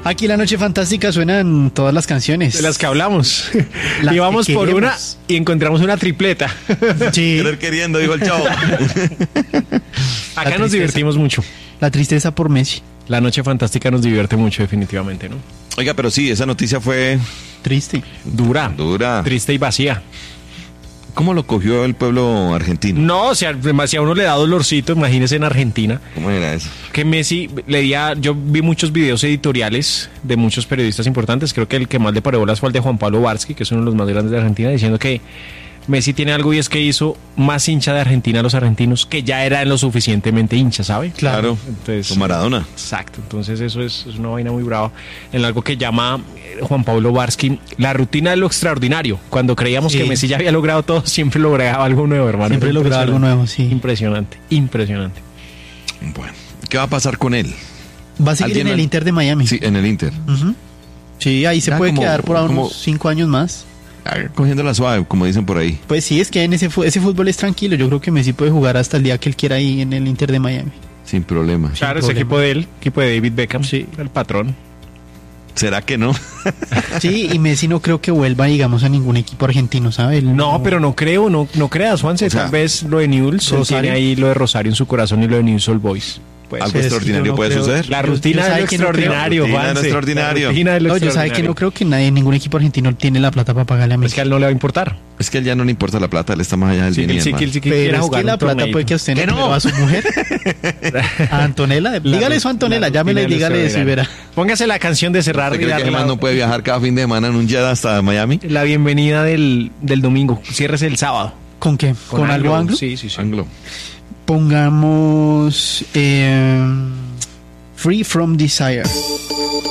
Aquí la noche fantástica suenan todas las canciones. De las que hablamos. La Y vamos que por queremos. una y encontramos una tripleta. Sí. Querer queriendo, dijo el chavo. Acá nos tristeza. divertimos mucho. La tristeza por Messi. La noche fantástica nos divierte mucho, definitivamente, ¿no? Oiga, pero sí, esa noticia fue Triste. Dura. Triste y vacía. ¿Cómo lo cogió el pueblo argentino? No, o sea, si a uno le da dolorcito, imagínese en Argentina, ¿Cómo era eso? que Messi leía, yo vi muchos videos editoriales de muchos periodistas importantes, creo que el que más le paró bolas fue el de Juan Pablo Varsky, que es uno de los más grandes de Argentina, diciendo que Messi tiene algo y es que hizo más hincha de Argentina a los argentinos, que ya eran lo suficientemente hinchas, ¿sabe? Claro, Entonces, con Maradona. Exacto, entonces eso es una vaina muy brava. En algo que llama Juan Pablo Varsky la rutina de lo extraordinario. Cuando creíamos Sí. que Messi ya había logrado todo, siempre lograba algo nuevo, hermano. Siempre Es lograba algo nuevo, sí. Impresionante, impresionante. Bueno, ¿qué va a pasar con él? Va a seguir ¿Alguien en el al- Inter de Miami. Sí, en el Inter. Ujú. Sí, ahí se Ya puede como- quedar por como- unos 5 años más. Cogiendo la suave, como dicen por ahí. Pues sí, es que en ese fútbol es tranquilo. Yo creo que Messi puede jugar hasta el día que él quiera ahí en el Inter de Miami. Sin problema. Claro, ese problema. equipo de él, equipo de David Beckham, Sí. el patrón. ¿Será que no? Sí, y Messi no creo que vuelva, digamos, a ningún equipo argentino, ¿sabe? Él No, pero no creo, no creas, Juanse. O sea, Tal vez lo de Newell's, él Rosario. tiene ahí lo de Rosario en su corazón y lo de Newell's Old Boys. Pues, Algo es que extraordinario yo no puede creo- suceder. la yo rutina de sabe lo que no creo. extraordinario, Rutina de lo Juanse. extraordinario. La rutina de lo No, yo sabe que extraordinario. no creo que nadie, ningún equipo argentino tiene la plata para pagarle a Es Messi. que a él no le va a importar. Es que a él ya no le importa la plata, él está más allá del Sí, que bien y él del mal. sí que Pero quiera es jugar que la un plata torneito. puede que a usted no, ¡Que no! pero a su mujer, a Antonella, dígale eso a Antonella, llámela y dígale eso y verá. Póngase la canción de cerrar ¿Usted y cree que darle el man no puede viajar cada fin de semana en un jet hasta Miami? la bienvenida del domingo. Ciérrese el sábado. ¿Con qué? ¿Con algo anglo? Sí, sí, sí. Anglo. Pongamos Free From Desire.